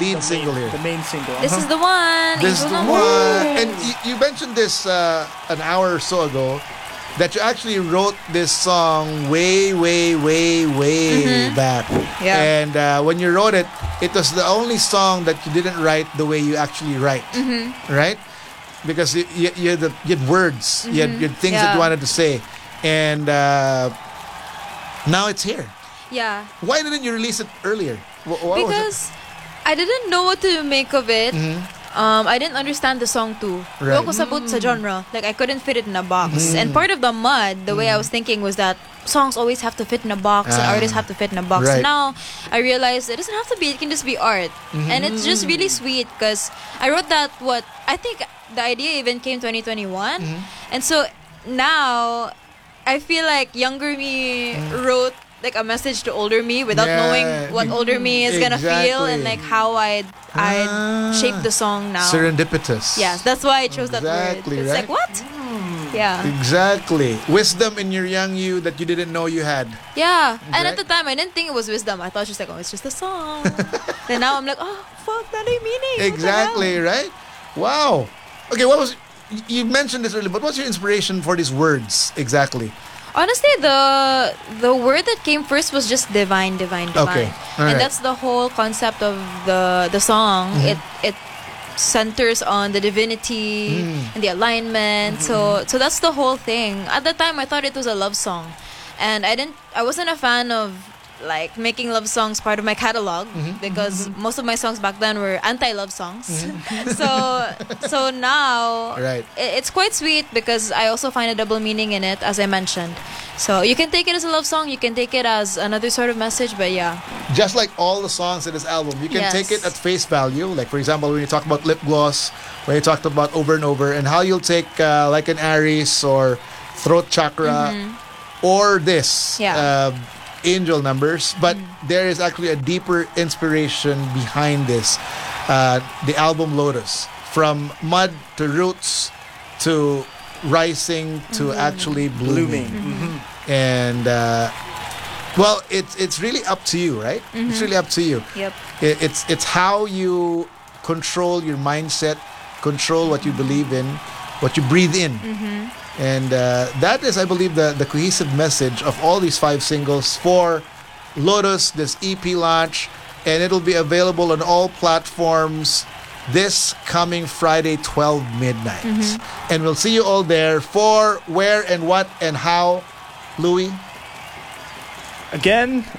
lead single here. The main single. This is the one. This is the Angel one. Numbers. And you mentioned this an hour or so ago, that you actually wrote this song way back. Yeah. And when you wrote it, it was the only song that you didn't write the way you actually write. Right? Because you had words, you had things that you wanted to say. And now it's here. Yeah. Why didn't you release it earlier? What was it? Because I didn't know what to make of it. I didn't understand the song too. Right. Ko sabot sa genre. Like I couldn't fit it in a box. And part of the mud, the way I was thinking was that songs always have to fit in a box and artists have to fit in a box. Right. So now I realized it doesn't have to be. It can just be art. And it's just really sweet because I wrote that. I think the idea even came 2021. And so now I feel like younger me wrote like a message to older me without knowing what older me is gonna feel and like how I'd shape the song now. Serendipitous. Yes, that's why I chose that word. Exactly, It's right? like what? Yeah. Exactly. Wisdom in your young you that you didn't know you had. Yeah. And Right. at the time I didn't think it was wisdom. I thought just like, oh, it's just a song. Then now I'm like, oh fuck, that ain't meaning. What the Exactly, hell? right? Wow. Okay, what was you mentioned this earlier, but what's your inspiration for these words exactly? Honestly, the word that came first was just divine. Okay, And alright. that's the whole concept of the song. It centers on the divinity and the alignment. So that's the whole thing. At the time I thought it was a love song. And I wasn't a fan of like making love songs part of my catalog because most of my songs back then were anti-love songs. So now Right. it's quite sweet because I also find a double meaning in it, as I mentioned. So you can take it as a love song, you can take it as another sort of message, but yeah. Just like all the songs in this album, you can Yes. take it at face value. Like for example, when you talk about lip gloss, when you talked about over and over, and how you'll take like an Aries or throat chakra or this. Yeah. Angel Numbers, but there is actually a deeper inspiration behind this. The album Lotus, from mud to roots to rising to actually blooming. And well, it's really up to you, right? It's really up to you. Yep. It's how you control your mindset, control what you believe in, what you breathe in. And that is, I believe, the cohesive message of all these 5 singles for Lotus, this EP launch. And it'll be available on all platforms this coming Friday, 12 midnight. And we'll see you all there for where and what and how, Louis. Again,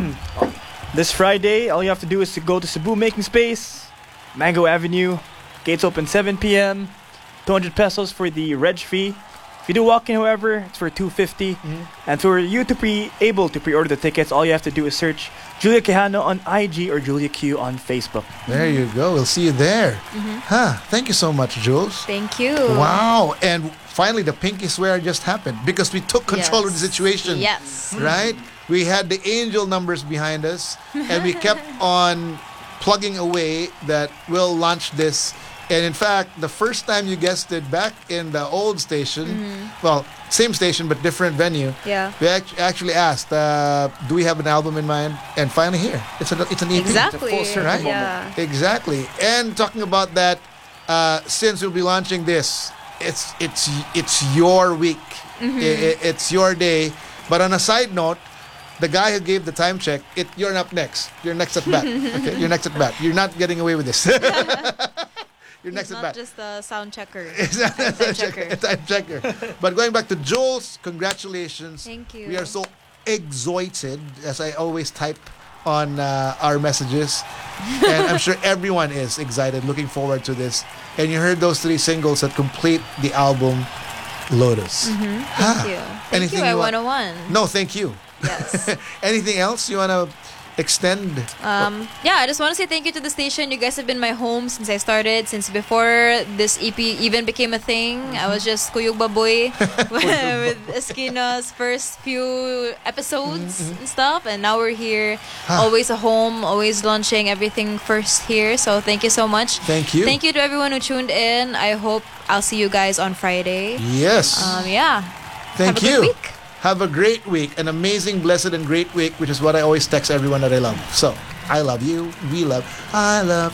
this Friday, all you have to do is to go to Cebu Making Space, Mango Avenue. Gates open 7 p.m. 200 pesos for the reg fee. If you do walk in, however, it's for 250. And for you to be able to pre-order the tickets, all you have to do is search Julia Quijano on IG or Julia Q on Facebook. There you go. We'll see you there. Thank you so much, Jules. Thank you. Wow. And finally, the pinky swear just happened because we took control of the Yes. situation. Yes. Right? We had the angel numbers behind us and we kept on plugging away that we'll launch this. And in fact, the first time you guessed it back in the old station, well, same station but different venue, Yeah. we actually asked, do we have an album in mind? And finally here, it's an EP. Exactly. full circle Right? Yeah. Exactly. And talking about that, since we'll be launching this, it's your week. It's your day. But on a side note, the guy who gave the time check, you're up next. You're next at bat. Okay, you're next at bat. You're not getting away with this. You're next He's at not bat. just a sound checker. It's not a time checker. time checker. But going back to Jules, congratulations. Thank you. We are so excited, as I always type on our messages. And I'm sure everyone is excited, looking forward to this. And you heard those 3 singles that complete the album Lotus. Thank you. Thank Anything you, you want- I101. No, thank you. Yes. Anything else you want to extend? Yeah, I just want to say thank you to the station. You guys have been my home since I started, since before this EP even became a thing. I was just Kuyog Baboy with Esquina's first few episodes and stuff, and now we're here. Always a home, always launching everything first here. So thank you so much. Thank you. Thank you to everyone who tuned in. I hope I'll see you guys on Friday. Yes. Yeah. Thank Have a you. good week. Have a great week, an amazing, blessed, and great week, which is what I always text everyone that I love. So, I love you. We love. I love